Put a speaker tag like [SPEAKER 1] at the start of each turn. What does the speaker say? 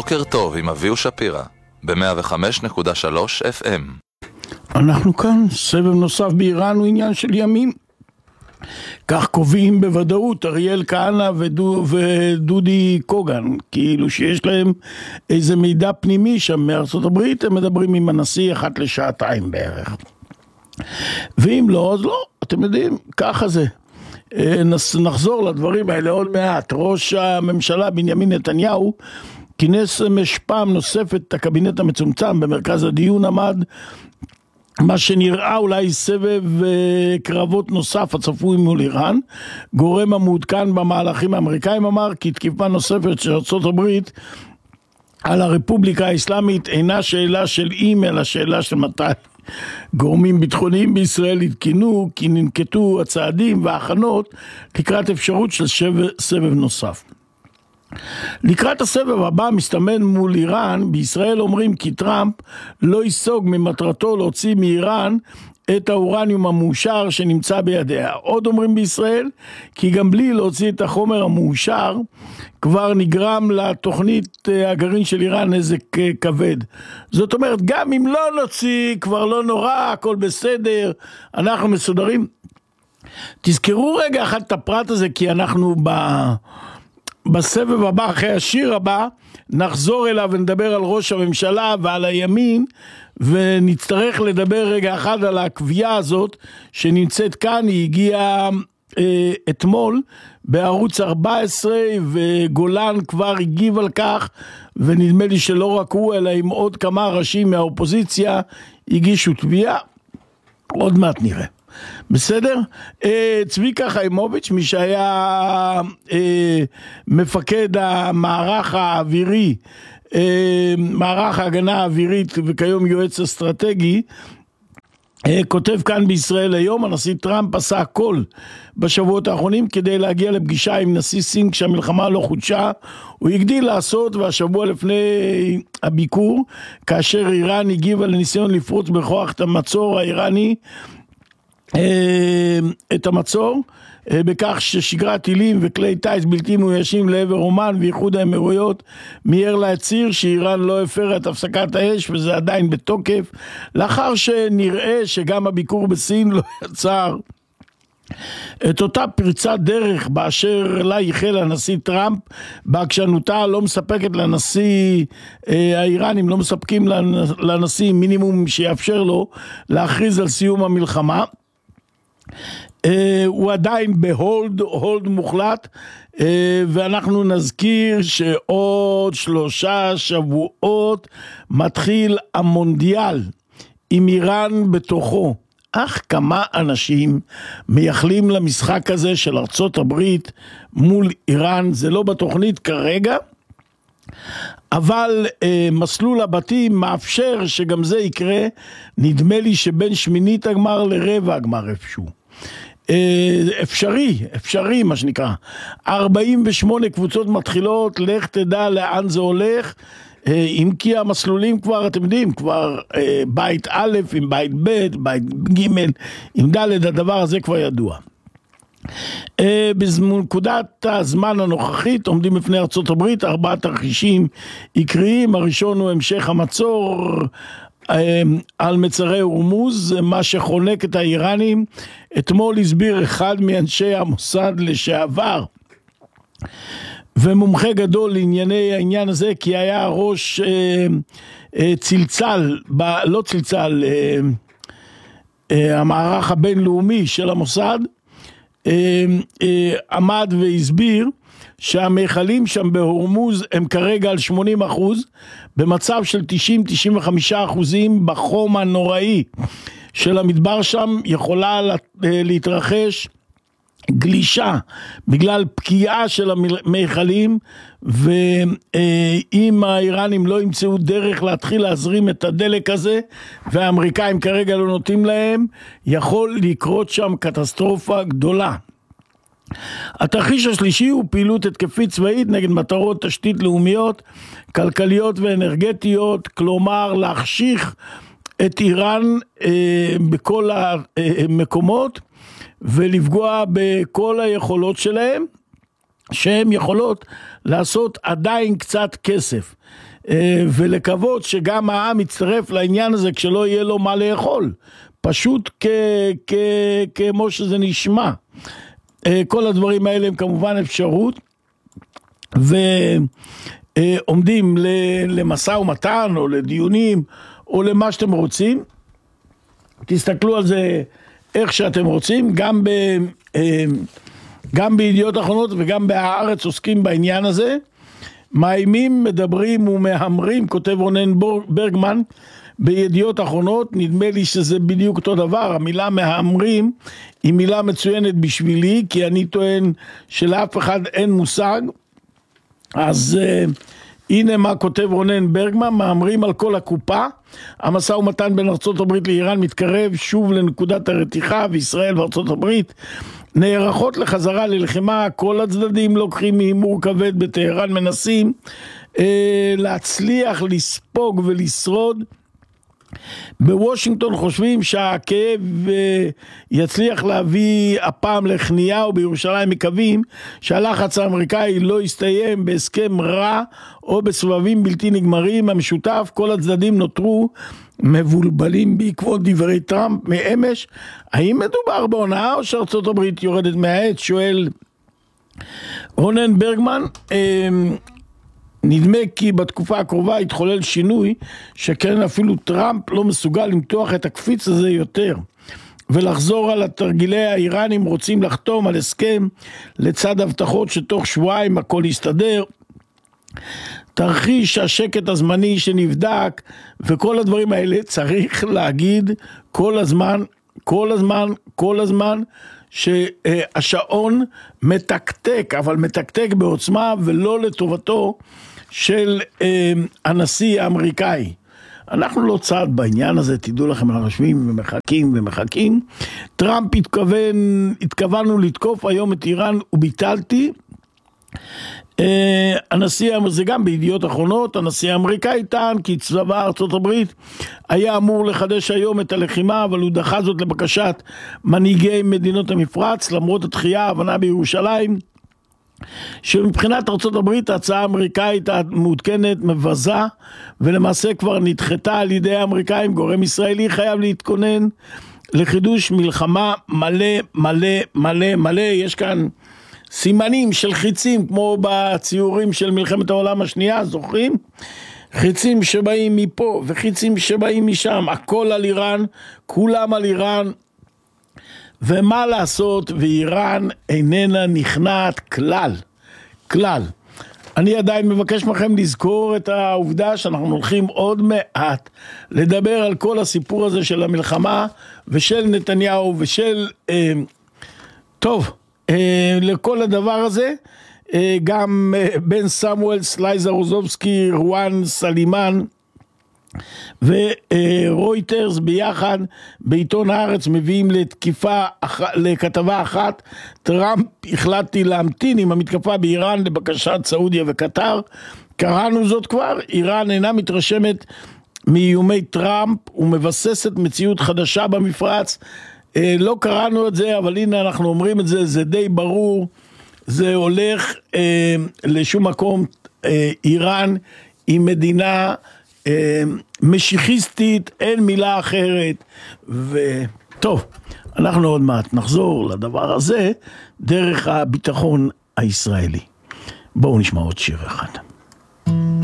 [SPEAKER 1] בוקר טוב עם אביהו שפירא, ב-105.3 FM.
[SPEAKER 2] אנחנו כאן, סבב נוסף באיראן הוא עניין של ימים. כך קובעים בוודאות אריאל כהנא ודודי קוגן, כאילו שיש להם איזה מידע פנימי שם מארצות הברית, הם מדברים עם הנשיא אחת לשעתיים בערך. ואם לא, אז לא, אתם יודעים, ככה זה. נחזור לדברים האלה עוד מעט. ראש הממשלה בנימין נתניהו כינס פעם נוספת את הקבינט המצומצם. במרכז הדיון עמד מה שנראה אולי סבב קרבות נוסף הצפוי מול איראן. גורם המעודכן במהלכים האמריקאים אמר כי תקיפה נוספת של ארצות הברית על הרפובליקה האסלאמית אינה שאלה של אם, אלא שאלה של מתי. גורמים ביטחוניים בישראל התקינו כי ננקטו הצעדים וההכנות לקראת אפשרות של סבב נוסף. לקראת הסבב הבא מסתמן מול איראן. בישראל אומרים כי טראמפ לא ייסוג ממטרתו להוציא מאיראן את האורניום המאושר שנמצא בידיה. עוד אומרים בישראל כי גם בלי להוציא את החומר המאושר כבר נגרם לתוכנית הגרעין של איראן נזק כבד. זאת אומרת, גם אם לא נוציא כבר לא נורא, הכל בסדר, אנחנו מסודרים. תזכרו רגע אחד את הפרט הזה, כי אנחנו בסבב הבא, אחרי השיר הבא, נחזור אליו ונדבר על ראש הממשלה ועל הימין, ונצטרך לדבר רגע אחד על הקביעה הזאת שנמצאת כאן. היא הגיעה אתמול בערוץ 14, וגולן כבר הגיב על כך, ונדמה לי שלא רק הוא, אלא עם עוד כמה ראשים מהאופוזיציה הגישו תביעה. עוד מעט נראה. בסדר? צביקה חיימוביץ', מי שהיה מפקד המערך האווירי, מערך ההגנה האווירית וכיום יועץ אסטרטגי, כותב כאן בישראל היום, הנשיא טראמפ עשה הכל בשבועות האחרונים כדי להגיע לפגישה עם נשיא סין כשהמלחמה לא חודשה. הוא הגדיל לעשות, והשבוע לפני הביקור, כאשר איראן הגיבה לניסיון לפרוץ בכוח את המצור האיראני, את המצור, בכך ששגרת טילים וכלי טייס בלתי מאוישים לעבר אומן ואיחוד האמירויות מיהר להצהיר שאיראן לא הפרה את הפסקת האש, וזה עדיין בתוקף, לאחר שנראה שגם הביקור בסין לא יצר את אותה פריצת דרך באשר לה ייחל הנשיא טראמפ בעקשנותה. לא מספקת לנשיא, האיראנים לא מספקים לנשיא מינימום שיאפשר לו להכריז על סיום המלחמה. הוא עדיין בהולד מוחלט, ואנחנו נזכיר שעוד 3 שבועות מתחיל המונדיאל עם איראן בתוכו. אך כמה אנשים מייחלים למשחק הזה של ארצות הברית מול איראן. זה לא בתוכנית כרגע, אבל מסלול הבתים מאפשר שגם זה יקרה. נדמה לי שבין שמינית הגמר לרבע הגמר איפשהו. אפשרי מה שנקרא. 48 קבוצות מתחילות, לך תדע לאן זה הולך. אם כי המסלולים כבר, אתם יודעים, כבר בית א' עם בית ב', בית ג' עם ד', הדבר הזה כבר ידוע. בנקודת הזמן הנוכחית עומדים בפני ארצות הברית 4 תרחישים עיקריים. הראשון הוא המשך המצור על מצרי הורמוז, מה שחונק את האיראנים. אתמול הסביר אחד מאנשי המוסד לשעבר ומומחה גדול לענייני העניין הזה, כי היה ראש המערך הבינלאומי של המוסד, עמד והסביר שהמחלים שם בהורמוז הם כרגע על 80%, במצב של 90-95% בחום הנוראי של המדבר שם. יכולה להתרחש גלישה בגלל פקיעה של המחלים, ואם האיראנים לא ימצאו דרך להתחיל להזרים את הדלק הזה, והאמריקאים כרגע לא נותנים להם, יכול לקרות שם קטסטרופה גדולה. התרחיש השלישי הוא פעילות התקפית צבאית נגד מטרות תשתית לאומיות, כלכליות ואנרגטיות, כלומר להחשיך את איראן בכל המקומות ולפגוע בכל היכולות שלהם, שהן יכולות לעשות עדיין קצת כסף. ולקוות שגם העם יצטרף לעניין הזה כשלא יהיה לו מה לאכול, פשוט כמו שזה נשמע. כל הדברים האלה הם כמובן אפשרות, ועומדים למשא ומתן או לדיונים או למה שאתם רוצים. תסתכלו על זה איך שאתם רוצים, גם בידיעות אחרונות וגם בהארץ עוסקים בעניין הזה. מאיימים, מדברים ומהמרים, כותב רונן ברגמן בידיעות אחרונות. נדמה לי שזה בדיוק אותו דבר. המילה מהמרים היא מילה מצוינת בשבילי, כי אני טוען שלאף אחד אין מושג. אז הנה מה כותב רונן ברגמן: מאמרים על כל הקופה, המשא ומתן בין ארצות הברית לאיראן מתקרב שוב לנקודת הרתיחה, וישראל וארצות הברית נערכות לחזרה ללחימה. כל הצדדים לוקחים מהימור כבד בטהרן, מנסים להצליח לספוג ולשרוד. בוושינגטון חושבים שהכאב יצליח להביא הפעם לכניעה, ובירושלים מקווים שהלחץ האמריקאי לא יסתיים בהסכם רע או בסבבים בלתי נגמרים. המשותף, כל הצדדים נותרו מבולבלים בעקבות דברי טראמפ מאמש. האם מדובר בהונאה או שארצות הברית יורדת מהעץ? שואל רונן ברגמן. נדמה כי בתקופה הקרובה יתחולל שינוי, שכן אפילו טראמפ לא מסוגל למתוח את הקפיץ הזה יותר ולחזור על התרגילי. האיראנים רוצים לחתום על הסכם לצד הבטחות שתוך שבועיים הכל יסתדר, תרחיש השקט הזמני שנבדק, וכל הדברים האלה צריך להגיד כל הזמן שהשעון מתקתק, אבל מתקתק בעוצמה ולא לטובתו של הנשיא האמריקאי. אנחנו לא צעד בעניין הזה, תדעו לכם, אנחנו יושבים ומחכים. טראמפ התכוונו לתקוף היום את איראן וביטלתי. זה גם בידיעות אחרונות. הנשיא האמריקאי טען כי צבא ארצות הברית היה אמור לחדש היום את הלחימה, אבל הוא דחה זאת לבקשת מנהיגי מדינות המפרץ. למרות הדחייה, ההבנה בירושלים שמבחינת ארצות הברית ההצעה האמריקאית המעודכנת מבזה, ולמעשה כבר נדחתה על ידי האמריקאים. גורם ישראלי חייב להתכונן לחידוש מלחמה מלא. יש כאן סימנים של חיצים, כמו בציורים של מלחמת העולם השנייה, זוכרים? חיצים שבאים מפה וחיצים שבאים משם, הכל על איראן, כולם על איראן. ומה לעשות, ואיראן איננה נכנעת כלל. אני עדיין מבקש מכם לזכור את העובדה שאנחנו הולכים עוד מעט לדבר על כל הסיפור הזה של המלחמה ושל נתניהו ושל לכל הדבר הזה. גם בן סמואל, סלייזר רוזובסקי, רואן סלימן ורויטרס ביחד בעיתון הארץ מביאים לכתבה אחת: טראמפ, החלטתי להמתין עם המתקפה באיראן לבקשת סעודיה וקטר. קראנו זאת כבר. איראן אינה מתרשמת מאיומי טראמפ ומבססת מציאות חדשה במפרץ. לא קראנו את זה, אבל הנה אנחנו אומרים את זה, זה די ברור, זה הולך לשום מקום. איראן היא מדינה משיחיסטית, אין מילה אחרת. וטוב, אנחנו עוד מעט נחזור לדבר הזה דרך הביטחון הישראלי. בואו נשמע עוד שיר אחד.